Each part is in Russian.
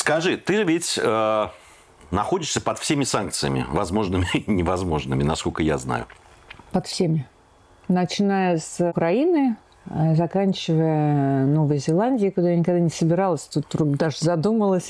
Скажи, ты ведь находишься под всеми санкциями, возможными и невозможными, насколько я знаю. Под всеми. Начиная с Украины, заканчивая Новой Зеландией, куда я никогда не собиралась, тут даже задумалась.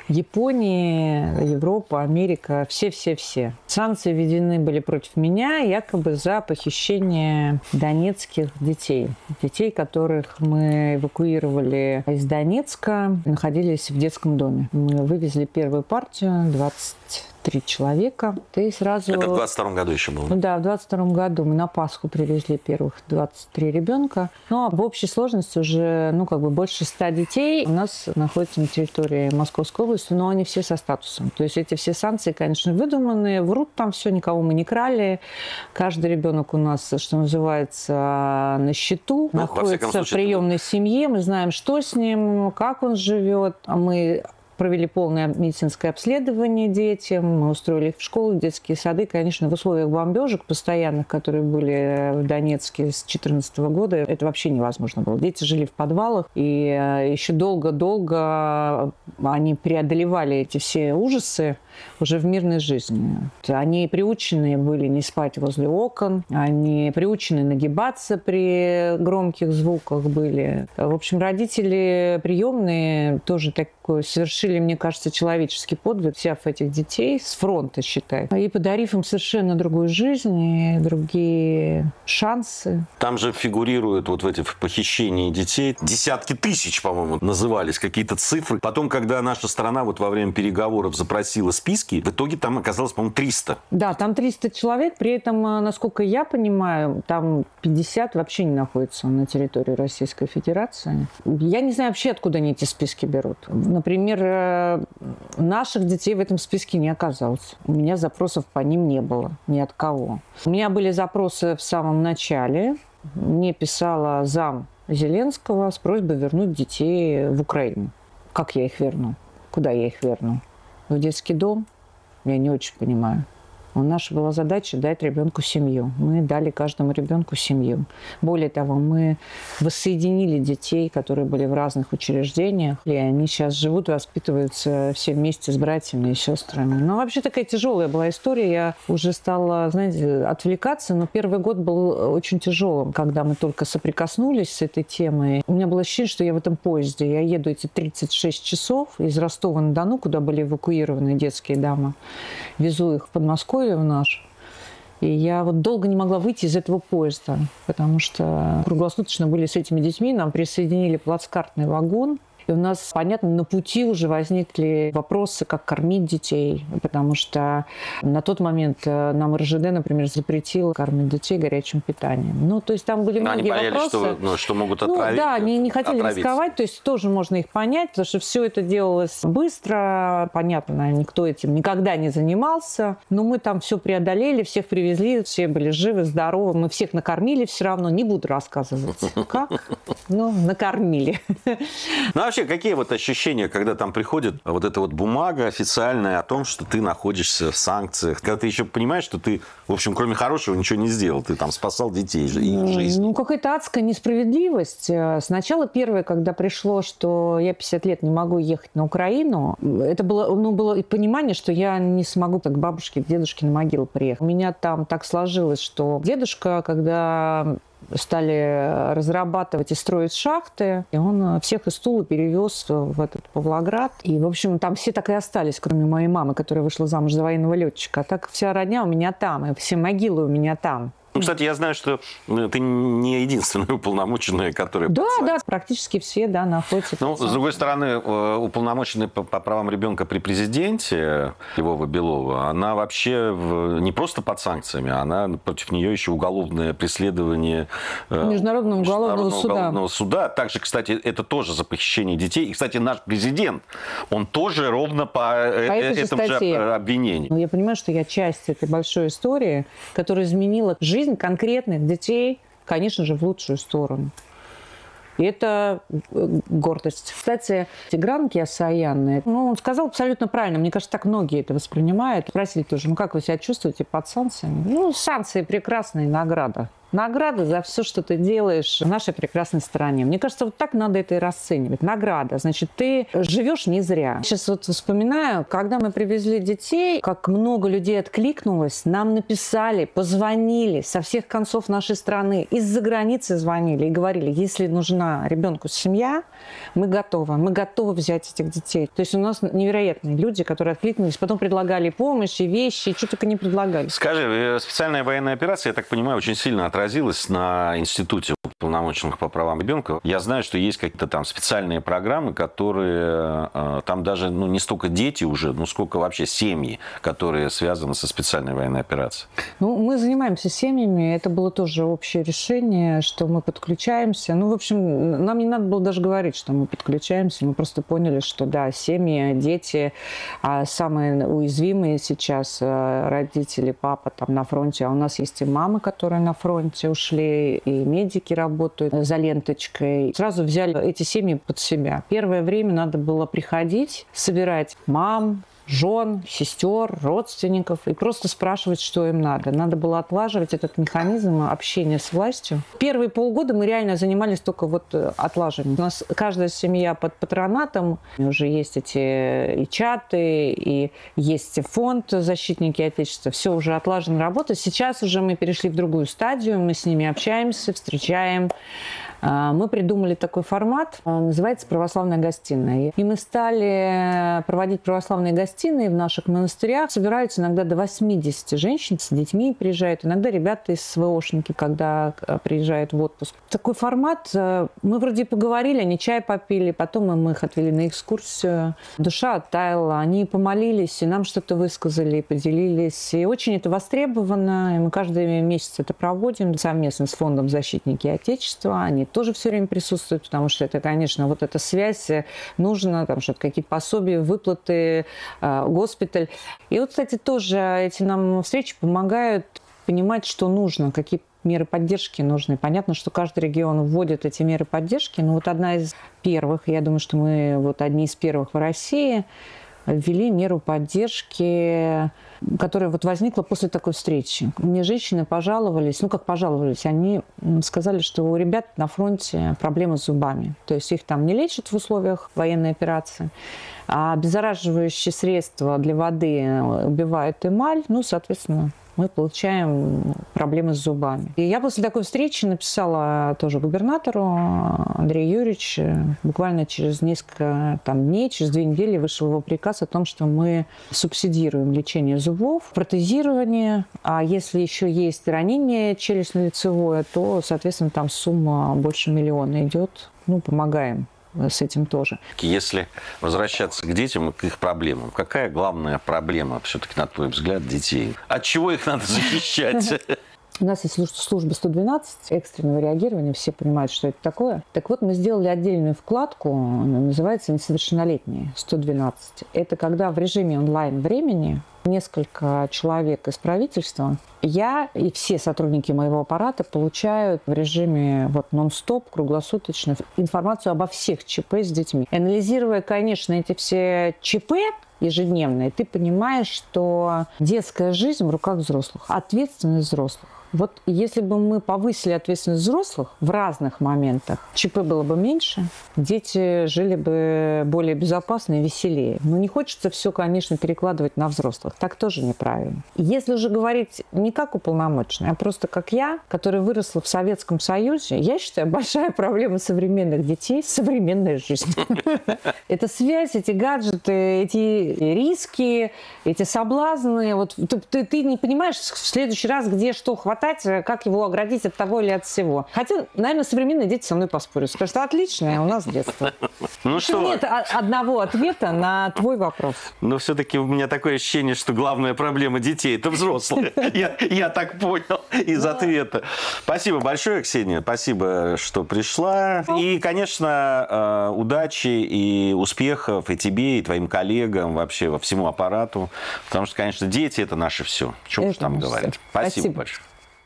Япония, Европа, Америка, все-все-все. Санкции введены были против меня якобы за похищение донецких детей. Детей, которых мы эвакуировали из Донецка, находились в детском доме. Мы вывезли первую партию, 23 человека. И сразу... Это в 22-м году еще было? Да, в 22-м году мы на Пасху привезли первых 23 ребенка. Ну, а в общей сложности уже, больше 100 детей у нас находится на территории Московской области, но они все со статусом. То есть эти все санкции, конечно, выдуманные, врут там все, никого мы не крали. Каждый ребенок у нас, что называется, на счету, находится в приемной семье. Мы знаем, что с ним, как он живет. Мы провели полное медицинское обследование детям, мы устроили их в школу, в детские сады. Конечно, в условиях бомбежек постоянных, которые были в Донецке с 2014 года, это вообще невозможно было. Дети жили в подвалах, и еще долго-долго они преодолевали эти все ужасы уже в мирной жизни. Они приучены были не спать возле окон, они приучены нагибаться при громких звуках были. В общем, родители приемные тоже совершили, мне кажется, человеческий подвиг, взяв этих детей с фронта, считай, и подарив им совершенно другую жизнь и другие шансы. Там же фигурируют в этих похищениях детей десятки тысяч, по-моему, назывались какие-то цифры. Потом, когда наша страна во время переговоров запросила списки, в итоге там оказалось, по-моему, 300. Да, там 300 человек, при этом, насколько я понимаю, там 50 вообще не находится на территории Российской Федерации. Я не знаю вообще, откуда они эти списки берут. Например, наших детей в этом списке не оказалось. У меня запросов по ним не было, ни от кого. У меня были запросы в самом начале. Мне писала зам Зеленского с просьбой вернуть детей в Украину. Как я их верну? Куда я их верну? В детский дом? Я не очень понимаю. Наша была задача дать ребенку семью. Мы дали каждому ребенку семью. Более того, мы воссоединили детей, которые были в разных учреждениях. И они сейчас живут, воспитываются все вместе с братьями и сестрами. Но вообще такая тяжелая была история. Я уже стала, отвлекаться. Но первый год был очень тяжелым, когда мы только соприкоснулись с этой темой. У меня было ощущение, что я в этом поезде. Я еду эти 36 часов из Ростова-на-Дону, куда были эвакуированы детские дома. Везу их в Подмосковье, в наш. И я долго не могла выйти из этого поезда, потому что круглосуточно были с этими детьми, нам присоединили плацкартный вагон. И у нас, понятно, на пути уже возникли вопросы, как кормить детей, потому что на тот момент нам РЖД, например, запретил кормить детей горячим питанием. То есть там были многие вопросы. Они боялись, что могут отравить. Да, они не хотели рисковать, то есть тоже можно их понять, потому что все это делалось быстро, понятно, никто этим никогда не занимался, но мы там все преодолели, всех привезли, все были живы, здоровы, мы всех накормили все равно, не буду рассказывать, как, накормили. Вообще, какие ощущения, когда там приходит эта бумага официальная о том, что ты находишься в санкциях, когда ты еще понимаешь, что ты, в общем, кроме хорошего ничего не сделал, ты там спасал детей и их жизнь. Какая-то адская несправедливость. Сначала первое, когда пришло, что я 50 лет не могу ехать на Украину, это было понимание, что я не смогу к бабушке, к дедушке на могилу приехать. У меня там так сложилось, что дедушка, когда стали разрабатывать и строить шахты, и он всех из Тулы перевез в этот Павлоград. И, в общем, там все так и остались, кроме моей мамы, которая вышла замуж за военного летчика. А так вся родня у меня там, и все могилы у меня там. Кстати, я знаю, что ты не единственная уполномоченная, которая... Да, практически все, находятся. С другой стороны, уполномоченная по правам ребенка при президенте Львова Белова, она вообще не просто под санкциями, она против нее еще уголовное преследование Международного уголовного суда. Также, кстати, это тоже за похищение детей. И, кстати, наш президент, он тоже ровно по этому же обвинению. Я понимаю, что я часть этой большой истории, которая изменила жизнь конкретных детей, конечно же, в лучшую сторону. И это гордость. Кстати, Тигран Кеосаян, он сказал абсолютно правильно. Мне кажется, так многие это воспринимают. Спросили тоже, как вы себя чувствуете под санкциями? Санкции – прекрасная награда. Награда за все, что ты делаешь в нашей прекрасной стране. Мне кажется, вот так надо это и расценивать. Награда. Значит, ты живешь не зря. Сейчас вот вспоминаю, когда мы привезли детей, как много людей откликнулось, нам написали, позвонили со всех концов нашей страны, из-за границы звонили и говорили, если нужна ребенку семья, мы готовы взять этих детей. То есть у нас невероятные люди, которые откликнулись, потом предлагали помощь и вещи, и что только не предлагали. Скажи, специальная военная операция, я так понимаю, очень сильно отразилась на институте уполномоченных по правам ребенка. Я знаю, что есть какие-то там специальные программы, которые там даже не столько дети уже, сколько вообще семьи, которые связаны со специальной военной операцией. Мы занимаемся семьями. Это было тоже общее решение, что мы подключаемся. В общем, нам не надо было даже говорить, что мы подключаемся. Мы просто поняли, что да, семьи, дети самые уязвимые сейчас, родители, папа там на фронте, а у нас есть и мамы, которые на фронте ушли, и медики работают за ленточкой. Сразу взяли эти семьи под себя. Первое время надо было приходить, собирать мам, жен, сестер, родственников и просто спрашивать, что им надо. Надо было отлаживать этот механизм общения с властью. Первые полгода мы реально занимались только отлаживанием. У нас каждая семья под патронатом. Уже есть эти и чаты, и есть фонд «Защитники Отечества». Все уже отлажено, работает. Сейчас уже мы перешли в другую стадию. Мы с ними общаемся, встречаем. Мы придумали такой формат, называется «Православная гостиная». И мы стали проводить православные гостиные в наших монастырях. Собираются иногда до 80 женщин с детьми приезжают. Иногда ребята из СВОшники, когда приезжают в отпуск. Такой формат. Мы вроде поговорили, они чай попили, потом мы их отвели на экскурсию. Душа оттаяла, они помолились, и нам что-то высказали, и поделились. И очень это востребовано. И мы каждый месяц это проводим совместно с фондом «Защитники Отечества». Они тоже все время присутствуют, потому что это, конечно, вот эта связь нужна, там что-то, какие-то пособия, выплаты, госпиталь. И вот, кстати, тоже эти нам встречи помогают понимать, что нужно, какие меры поддержки нужны. Понятно, что каждый регион вводит эти меры поддержки, но вот одна из первых, я думаю, что мы одни из первых в России, ввели меру поддержки, которая возникла после такой встречи. Мне женщины пожаловались, как пожаловались, они сказали, что у ребят на фронте проблемы с зубами. То есть их там не лечат в условиях военной операции, а обеззараживающие средства для воды убивают эмаль, соответственно, мы получаем проблемы с зубами. И я после такой встречи написала тоже губернатору Андрею Юрьевичу. Буквально через несколько дней, через 2 недели вышел его приказ о том, что мы субсидируем лечение зубов, протезирование. А если еще есть ранение челюстно-лицевое, то, соответственно, там сумма больше 1 миллиона идет. Помогаем с этим тоже. Если возвращаться к детям и к их проблемам, какая главная проблема, все-таки, на твой взгляд, детей? От чего их надо защищать? У нас есть служба 112 экстренного реагирования, все понимают, что это такое. Так вот, мы сделали отдельную вкладку, называется «Несовершеннолетние 112». Это когда в режиме онлайн-времени несколько человек из правительства, я и все сотрудники моего аппарата получают в режиме нон-стоп, круглосуточно информацию обо всех ЧП с детьми. Анализируя, конечно, эти все ЧП ежедневные, ты понимаешь, что детская жизнь в руках взрослых, ответственность взрослых. Если бы мы повысили ответственность взрослых в разных моментах, ЧП было бы меньше, дети жили бы более безопасно и веселее. Но не хочется все, конечно, перекладывать на взрослых. Так тоже неправильно. Если уже говорить не как уполномоченный, а просто как я, которая выросла в Советском Союзе, я считаю, большая проблема современных детей – современная жизнь. Это связь, эти гаджеты, эти риски, эти соблазны. Ты не понимаешь в следующий раз, где что хватает, как его оградить от того или от всего. Хотя, наверное, современные дети со мной поспорят. Скажут, отличное у нас детство. Нет одного ответа на твой вопрос. Но все-таки у меня такое ощущение, что главная проблема детей – это взрослые. Я так понял из ответа. Спасибо большое, Ксения. Спасибо, что пришла. И, конечно, удачи и успехов и тебе, и твоим коллегам, вообще всему аппарату. Потому что, конечно, дети – это наше все. Что уж там говорить. Спасибо большое.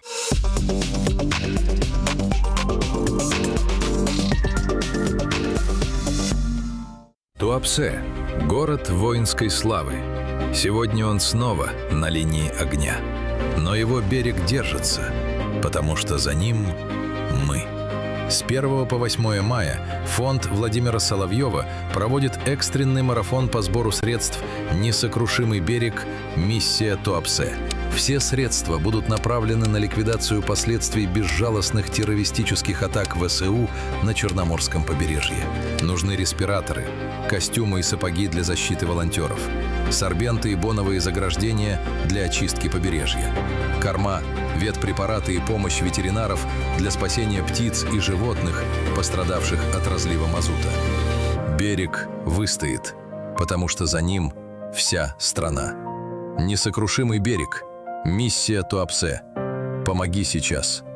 Туапсе – город воинской славы. Сегодня он снова на линии огня. Но его берег держится. потому что за ним мы. С 1 по 8 мая фонд Владимира Соловьева проводит экстренный марафон по сбору средств «Несокрушимый берег. Миссия Туапсе». Все средства будут направлены на ликвидацию последствий безжалостных террористических атак ВСУ на Черноморском побережье. Нужны респираторы, костюмы и сапоги для защиты волонтеров, сорбенты и боновые заграждения для очистки побережья, корма, ветпрепараты и помощь ветеринаров для спасения птиц и животных, пострадавших от разлива мазута. Берег выстоит, потому что за ним вся страна. Несокрушимый берег. Миссия Туапсе. Помоги сейчас.